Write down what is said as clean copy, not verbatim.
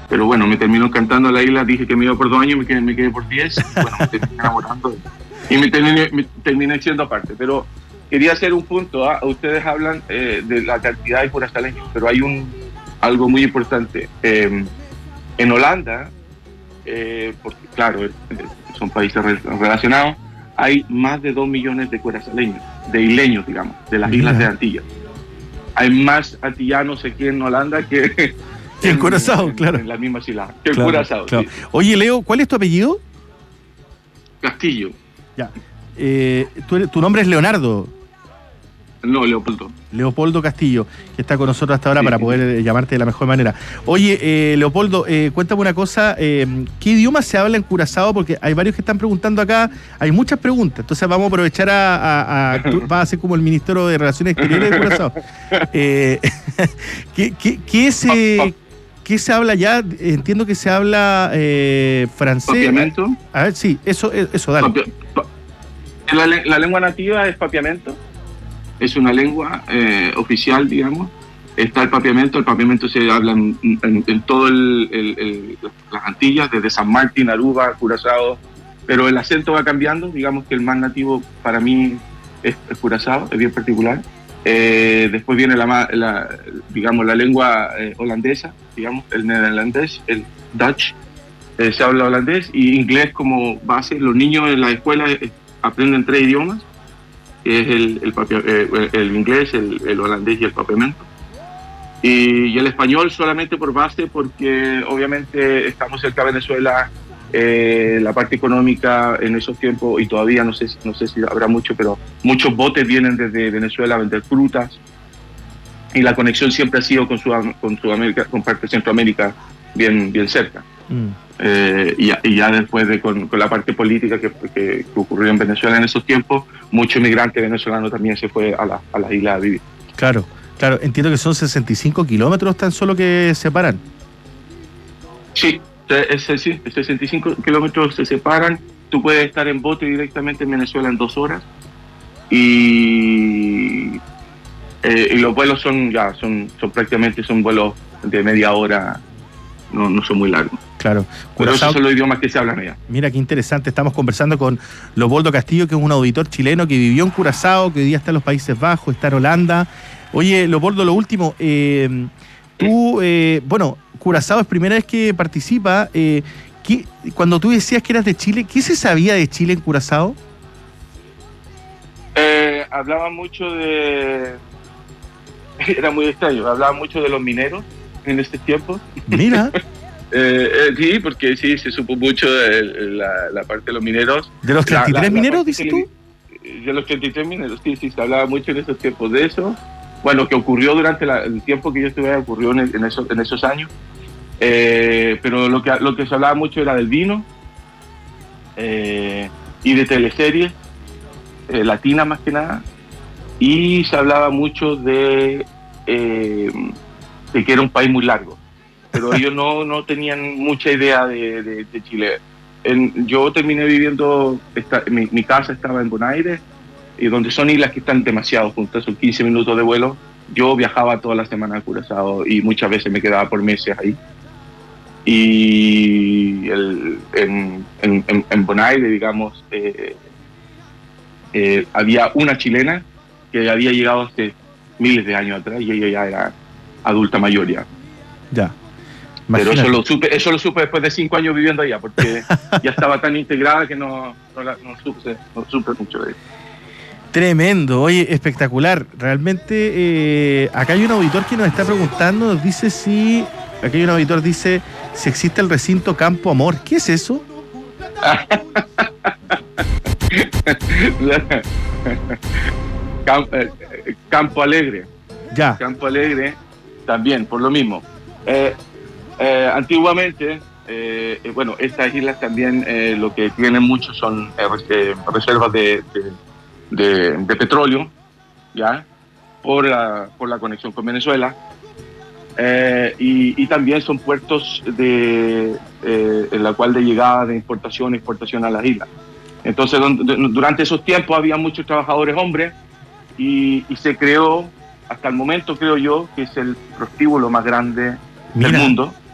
pero bueno, me terminó encantando la isla, dije que me iba por 2 años, me quedé por 10, bueno, me terminé enamorando y me terminé siendo parte. Pero quería hacer un punto, ustedes hablan de la cantidad de curazaleños, pero hay algo muy importante. En Holanda, porque claro, son países relacionados, hay más de 2 millones de curazaleños, de isleños, digamos, de las islas de Antillas. Hay más antillanos aquí en Holanda que en Curazao, claro. En las mismas islas. Que claro, en Curazao, claro. Sí. Oye, Leo, ¿cuál es tu apellido? Castillo. Ya. ¿Tu nombre es Leonardo? No, Leopoldo. Leopoldo Castillo, que está con nosotros hasta ahora, sí, para poder llamarte de la mejor manera. Oye, Leopoldo, cuéntame una cosa, ¿qué idioma se habla en Curazao? Porque hay varios que están preguntando acá, hay muchas preguntas, entonces vamos a aprovechar tú vas a ser como el ministro de Relaciones Exteriores de Curazao. ¿Qué se habla ya? Entiendo que se habla francés. ¿Papiamento? A ver, sí, eso dale. La lengua nativa es papiamento. Es una lengua oficial, digamos. Está el papiamento se habla en todo las Antillas, desde San Martín, Aruba, Curazao, pero el acento va cambiando, digamos que el más nativo para mí es Curazao, es bien particular. Después viene digamos, la lengua holandesa, digamos, el neerlandés, el Dutch, se habla holandés, y inglés como base. Los niños en la escuela aprenden 3 idiomas, que es el inglés, el holandés y el papiamento. Y el español solamente por base, porque obviamente estamos cerca de Venezuela, la parte económica en esos tiempos, y todavía no sé si habrá mucho, pero muchos botes vienen desde Venezuela a vender frutas, y la conexión siempre ha sido con Sudamérica, con parte de Centroamérica, bien cerca. Y ya después con la parte política que ocurrió en Venezuela en esos tiempos, mucho inmigrante venezolano también se fue a las islas a vivir. Claro, entiendo que son 65 kilómetros tan solo que separan. Sí, 65 kilómetros se separan. Tú puedes estar en bote directamente en Venezuela en 2 horas, y los vuelos son prácticamente vuelos de media hora, no son muy largos. Claro. Pero esos son los idiomas que se hablan allá. Mira qué interesante, estamos conversando con Leopoldo Castillo, que es un auditor chileno que vivió en Curazao, que hoy día está en los Países Bajos, está en Holanda. Oye, Leopoldo, lo último, Curazao es primera vez que participa. Cuando tú decías que eras de Chile, ¿qué se sabía de Chile en Curazao? Hablaba mucho era muy extraño, hablaba mucho de los mineros en este tiempo. Mira. Sí, porque sí, se supo mucho de la parte de los mineros. ¿De los 33 mineros, dices tú? De los 33 mineros, sí, se hablaba mucho en esos tiempos de eso. Bueno, que ocurrió durante el tiempo que yo estuve, ocurrió en esos años. Pero lo que se hablaba mucho era del vino, y de teleseries latinas más que nada. Y se hablaba mucho de que era un país muy largo. Pero ellos no tenían mucha idea de Chile. Yo terminé viviendo, mi casa estaba en Bonaire, y donde son islas que están demasiado juntas, son 15 minutos de vuelo. Yo viajaba toda la semana a Curazao y muchas veces me quedaba por meses ahí. Y en Bonaire, digamos, había una chilena que había llegado hace miles de años atrás, y ella ya era adulta mayor ya. Ya. Pero eso lo supe después de 5 años viviendo allá, porque ya estaba tan integrada que no supe mucho de eso. Tremendo, oye, espectacular. Realmente, acá hay un auditor que nos está preguntando, nos dice si existe el recinto Campo Amor. ¿Qué es eso? Campo Alegre. Ya. Campo Alegre también, por lo mismo. Antiguamente, estas islas también lo que tienen mucho son reservas de petróleo, ya, por la conexión con Venezuela, y también son puertos en la cual de llegada de importación y exportación a las islas. Entonces, durante esos tiempos había muchos trabajadores hombres, y se creó, hasta el momento creo yo, que es el prostíbulo más grande del mundo.